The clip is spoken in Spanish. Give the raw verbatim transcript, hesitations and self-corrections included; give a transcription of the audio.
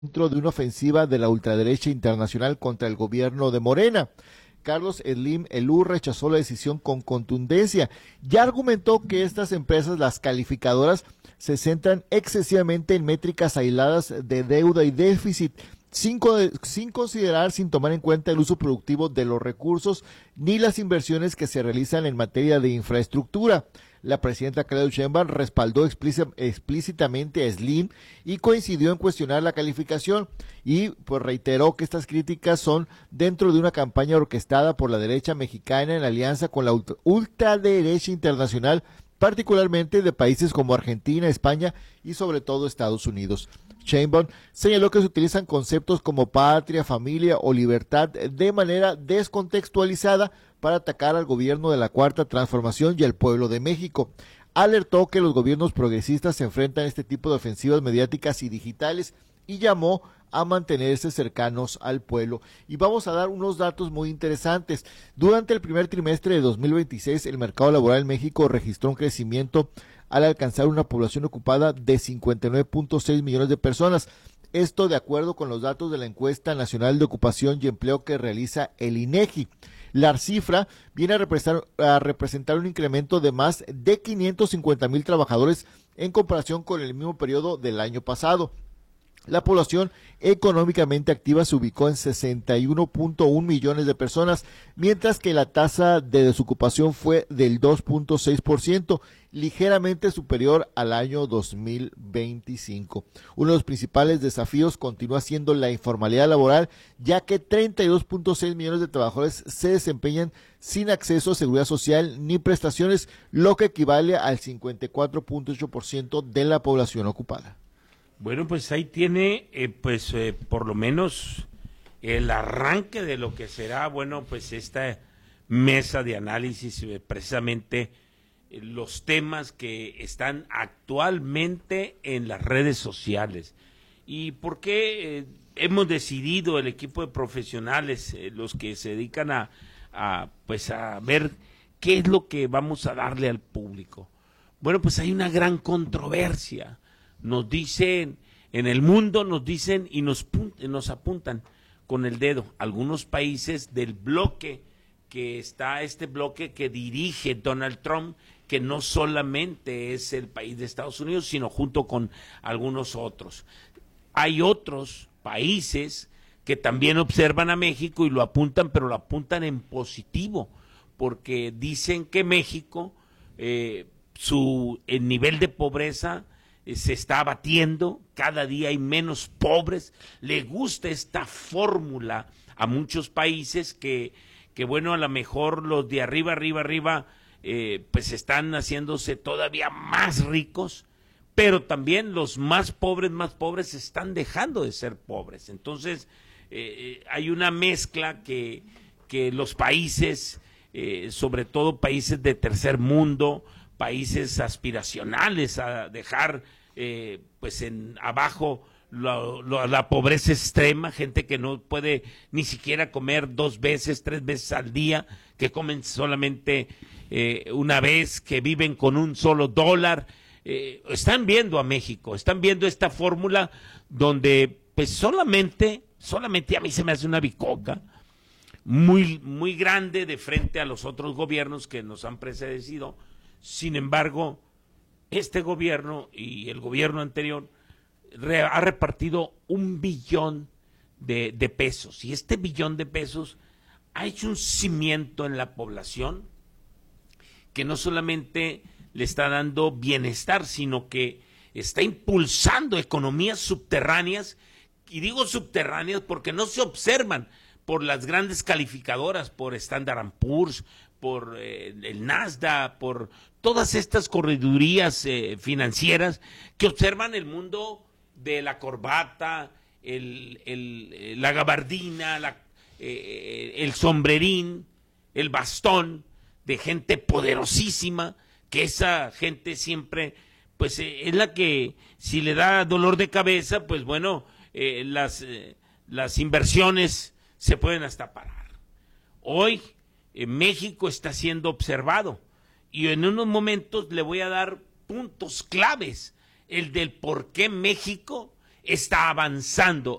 dentro de una ofensiva de la ultraderecha internacional contra el gobierno de Morena. Carlos Slim Elú rechazó la decisión con contundencia. Ya argumentó que estas empresas, las calificadoras, se centran excesivamente en métricas aisladas de deuda y déficit, sin, sin considerar, sin tomar en cuenta el uso productivo de los recursos ni las inversiones que se realizan en materia de infraestructura. La presidenta Claudia Sheinbaum respaldó explícitamente a Slim y coincidió en cuestionar la calificación y pues reiteró que estas críticas son dentro de una campaña orquestada por la derecha mexicana en alianza con la ultraderecha internacional, particularmente de países como Argentina, España y sobre todo Estados Unidos. Sheinbaum señaló que se utilizan conceptos como patria, familia o libertad de manera descontextualizada para atacar al gobierno de la Cuarta Transformación y al pueblo de México. Alertó que los gobiernos progresistas se enfrentan a este tipo de ofensivas mediáticas y digitales y llamó a mantenerse cercanos al pueblo. Y vamos a dar unos datos muy interesantes. Durante el primer trimestre de dos mil veintiséis, el mercado laboral en México registró un crecimiento al alcanzar una población ocupada de cincuenta y nueve punto seis millones de personas. Esto de acuerdo con los datos de la encuesta nacional de ocupación y empleo que realiza el INEGI. La cifra viene a representar, a representar un incremento de más de quinientos cincuenta mil trabajadores en comparación con el mismo periodo del año pasado. La población económicamente activa se ubicó en sesenta y uno punto uno millones de personas, mientras que la tasa de desocupación fue del dos punto seis por ciento, ligeramente superior al año dos mil veinticinco. Uno de los principales desafíos continúa siendo la informalidad laboral, ya que treinta y dos punto seis millones de trabajadores se desempeñan sin acceso a seguridad social ni prestaciones, lo que equivale al cincuenta y cuatro punto ocho por ciento de la población ocupada. Bueno, pues ahí tiene, eh, pues eh, por lo menos el arranque de lo que será, bueno, pues esta mesa de análisis, eh, precisamente eh, los temas que están actualmente en las redes sociales. ¿Y por qué eh, hemos decidido el equipo de profesionales, eh, los que se dedican a, a, pues a ver qué es lo que vamos a darle al público? Bueno, pues hay una gran controversia. Nos dicen, en el mundo nos dicen y nos, nos apuntan con el dedo algunos países del bloque, que está este bloque que dirige Donald Trump, que no solamente es el país de Estados Unidos, sino junto con algunos otros. Hay otros países que también observan a México y lo apuntan, pero lo apuntan en positivo, porque dicen que México, eh, su el nivel de pobreza se está abatiendo, cada día hay menos pobres. Le gusta esta fórmula a muchos países que, que bueno, a lo mejor los de arriba, arriba, arriba, eh, pues están haciéndose todavía más ricos, pero también los más pobres, más pobres están dejando de ser pobres. Entonces, eh, hay una mezcla que, que los países, eh, sobre todo países de tercer mundo, países aspiracionales a dejar eh, pues en abajo lo, lo, la pobreza extrema, gente que no puede ni siquiera comer dos veces, tres veces al día, que comen solamente eh, una vez, que viven con un solo dólar. Eh, están viendo a México, están viendo esta fórmula donde pues solamente, solamente a mí se me hace una bicoca muy, muy grande de frente a los otros gobiernos que nos han precedido. Sin embargo, este gobierno y el gobierno anterior re, ha repartido un billón de, de pesos, y este billón de pesos ha hecho un cimiento en la población que no solamente le está dando bienestar, sino que está impulsando economías subterráneas, y digo subterráneas porque no se observan por las grandes calificadoras, por Standard and Poor's, por eh, el Nasdaq, por todas estas corredurías eh, financieras que observan el mundo de la corbata, el, el, la gabardina, la, eh, el sombrerín, el bastón, de gente poderosísima, que esa gente siempre, pues eh, es la que, si le da dolor de cabeza, pues bueno, eh, las, eh, las inversiones se pueden hasta parar. Hoy eh, México está siendo observado, y en unos momentos le voy a dar puntos claves, el del por qué México está avanzando